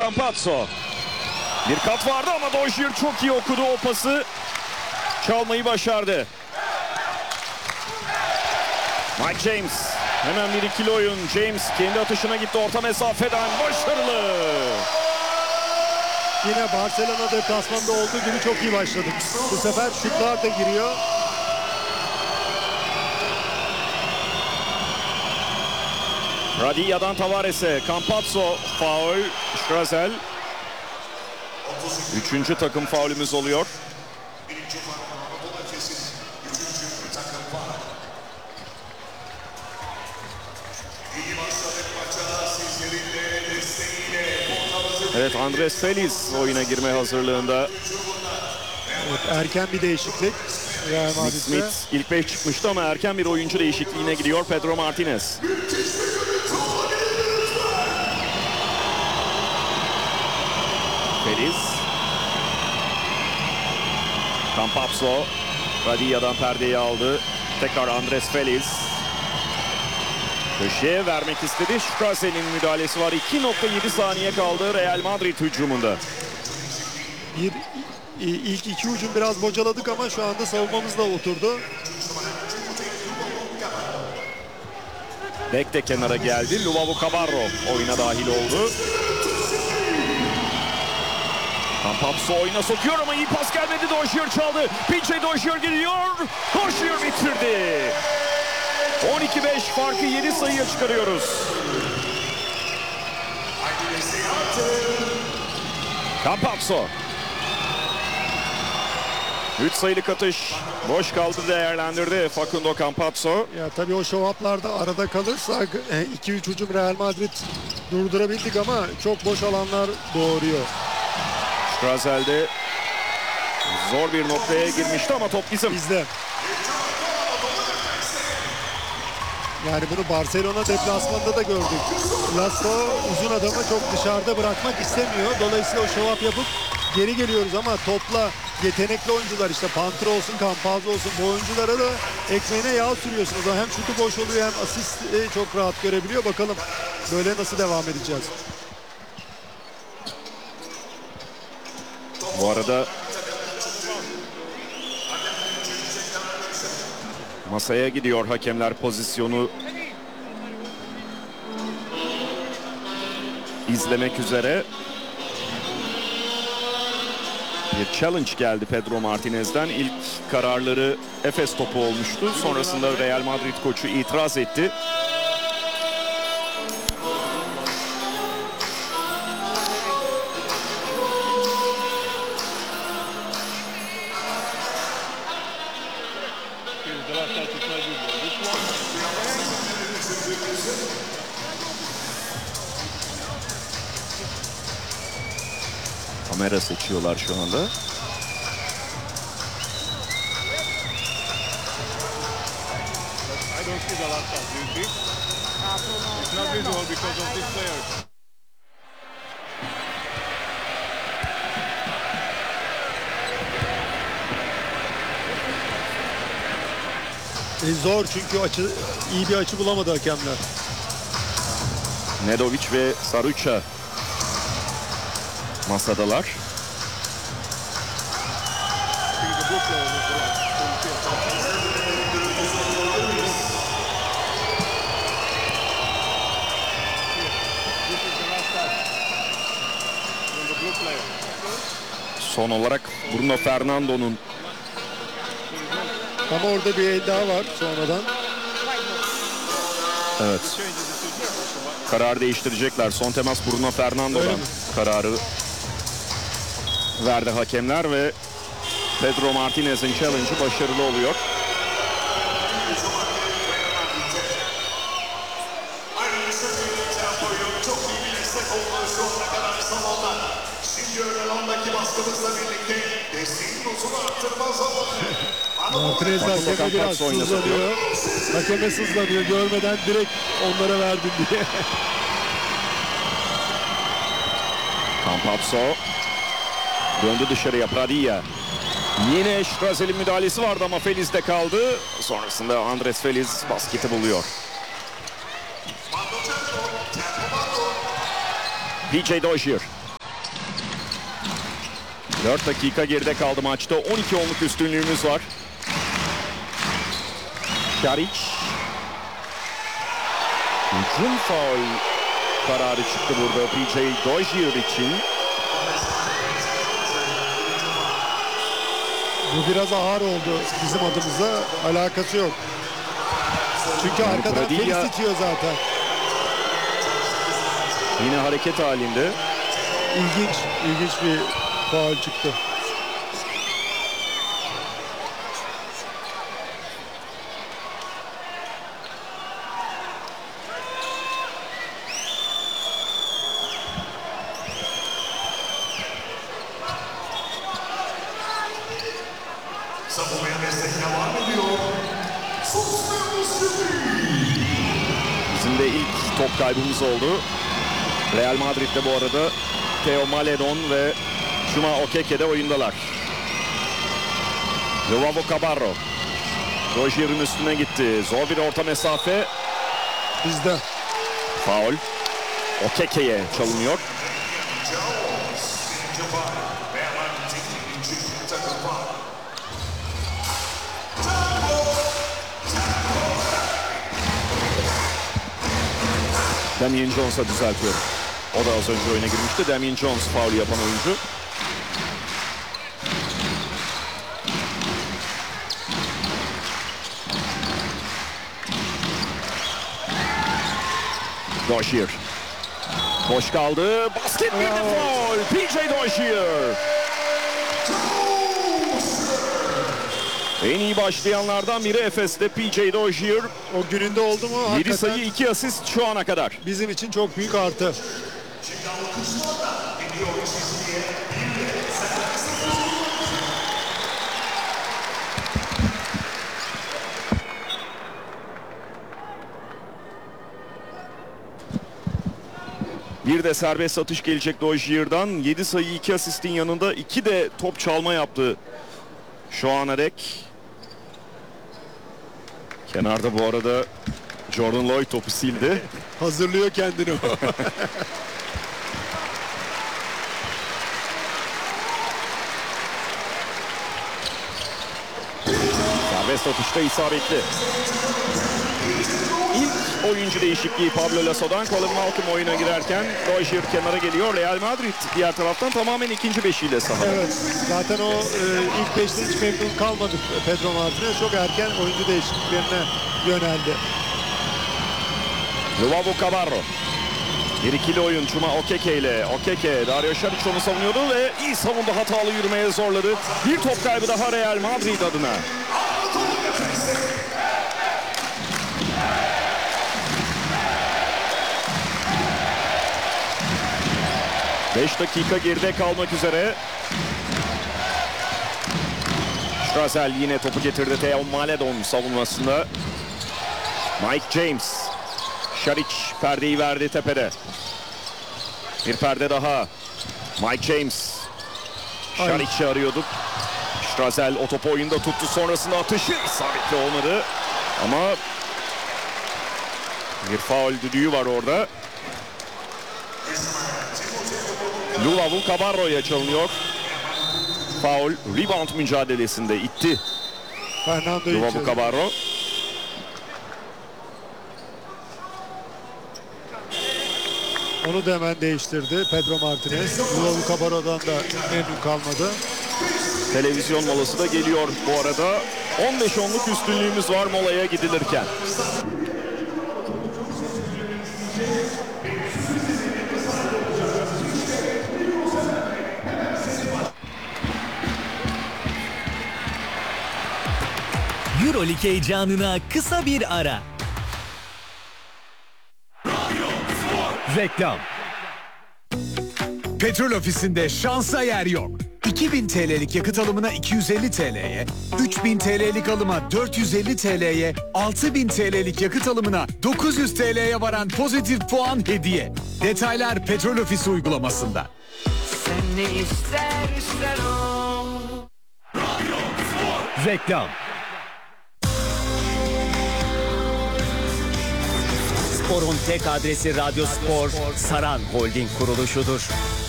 Campazzo. Bir kat vardı ama Dozier çok iyi okudu o pası. Çalmayı başardı. Mike James. Hemen bir ikili oyun. James kendi atışına gitti. Orta mesafeden başarılı. Yine Barcelona deplasmanda olduğu gibi çok iyi başladık. Bu sefer şutlar da giriyor. Radilla'dan Tavares'e. Campazzo faul. Strazel. Üçüncü takım faulümüz oluyor. Evet, Andres Feliz oyuna girme hazırlığında. Evet, erken bir değişiklik. Real Madrid'de. Smith ilk 5 çıkmıştı ama erken bir oyuncu değişikliğine gidiyor Pedro Martinez. Feliz. Campazzo. Radilla'dan perdeyi aldı. Tekrar Andres Feliz. Köşeye vermek istedi. Strazel'in müdahalesi var. 2.7 saniye kaldı Real Madrid hücumunda. İlk iki hücum biraz bocaladık ama şu anda savunmamız da oturdu. Bek de kenara geldi. Luvavu Cabarro oyuna dahil oldu. Campazzo oyuna sokuyor ama iyi pas gelmedi. Dozier çaldı. PJ Dozier giriyor. Dozier bitirdi. 12-5 farkı 7 sayıya çıkarıyoruz. Campazzo. 3 sayılık atış boş kaldı, değerlendirdi Facundo Campazzo. Ya tabii o show-up'larda arada kalırsak 2-3 hücum Real Madrid durdurabildik ama çok boş alanlar doğuruyor. Strazel'de zor bir noktaya girmişti ama top bizim. Bizde. Yani bunu Barcelona deplasmanda da gördük. Lasso uzun adamı çok dışarıda bırakmak istemiyor. Dolayısıyla o show-up yapıp geri geliyoruz ama topla yetenekli oyuncular, işte Panther olsun, Campazzo olsun, bu oyunculara da ekmeğine yağ sürüyorsunuz. O hem şutu boş oluyor hem asist çok rahat görebiliyor. Bakalım böyle nasıl devam edeceğiz. Bu arada masaya gidiyor hakemler pozisyonu izlemek üzere. Bir challenge geldi Pedro Martinez'den. İlk kararları Efes topu olmuştu. Sonrasında Real Madrid koçu itiraz etti. Kamera seçiyorlar şu anda. Zor çünkü iyi bir açı bulamadı hakemler. Nedovic ve Saruca masadalar. Son olarak Bruno Fernando'nun. Ama orada bir el daha var sonradan. Evet. Karar değiştirecekler. Son temas Bruno Fernando'dan kararı verdi hakemler ve Pedro Martinez'in challenge'ı başarılı oluyor. Martinez hakeme biraz sızlanıyor. Hakeme sızlanıyor. Görmeden direkt onlara verdin diye. Campazzo döndü dışarıya. Pradilla. Yine Strazel'in müdahalesi vardı ama Feliz'de kaldı. Sonrasında Andres Feliz basketi buluyor. PJ Dozier. 4 dakika geride kaldı maçta. 12-10'luk üstünlüğümüz var. Šarić. Hücum faul kararı çıktı burada PJ Dozier için. Bu biraz ağır oldu bizim adımıza. Alakası yok. Çünkü Yani arkadan Pradilla Felix itiyor zaten. yine hareket halinde. İlginç bir faul çıktı. Bizim de ilk top kaybımız oldu. Real Madrid'de bu arada Theo Maledon ve Chuma Okeke de oyundalar. Joao Cabarro. Rozier'in üstüne gitti. Zor bir orta mesafe. Bizde. Faul. Okeke'ye çalınıyor. Damian Jones'a düzeltiyorum. O da az önce oyuna girmişti. Damian Jones faul yapan oyuncu. Dozier. Boş kaldı. Basket bir de faul. PJ Dozier. En iyi başlayanlardan biri Efes'te PJ Dozier. O gününde oldu mu? 7 sayı 2 asist şu ana kadar. Bizim için çok büyük artı. Bir de serbest atış gelecek Dozier'dan. 7 sayı 2 asistin yanında 2 de top çalma yaptı şu ana dek. Kenarda bu arada Jordan Lloyd topu sildi. Hazırlıyor kendini. Serbest atışta isabetli. İlk oyuncu değişikliği Pablo Lasso'dan. Colin Malcolm oyuna girerken Dozier kenara geliyor. Real Madrid diğer taraftan tamamen ikinci beşiyle sahada. Evet. Zaten o ilk beşte hiç memnun kalmadı Pedro Martinez. Çok erken oyuncu değişikliklerine yöneldi. Joao Cabarro. Bir ikili oyun Chuma Okeke ile. Okeke, Dario Šarić onu savunuyordu ve iyi savundu, hatalı yürümeye zorladı. Bir top kaybı daha Real Madrid adına. Beş dakika geride kalmak üzere. Strazel yine topu getirdi Theo Maledon savunmasında. Mike James. Šarić perdeyi verdi tepede. Bir perde daha. Mike James. Šarić'i arıyorduk. Strazel o topu oyunda tuttu. Sonrasında atışı isabetli olmadı. Ama bir faul düdüğü var orada. Joao Cabarro'ya çalınıyor. Faul rebound mücadelesinde itti. Joao Cabarro. Onu da hemen değiştirdi Pedro Martinez. Joao Cabarro'dan da memnun kalmadı. Televizyon molası da geliyor bu arada. 15-10'luk üstünlüğümüz var molaya gidilirken. EuroLeague heyecanına kısa bir ara. Reklam. Petrol ofisinde şansa yer yok. 2000 TL'lik yakıt alımına 250 TL'ye, 3000 TL'lik alıma 450 TL'ye, 6000 TL'lik yakıt alımına 900 TL'ye varan pozitif puan hediye. Detaylar Petrol Ofisi uygulamasında. Sen ne istersen o. Reklam. Spor'un tek adresi Radyo Spor, Saran Holding kuruluşudur.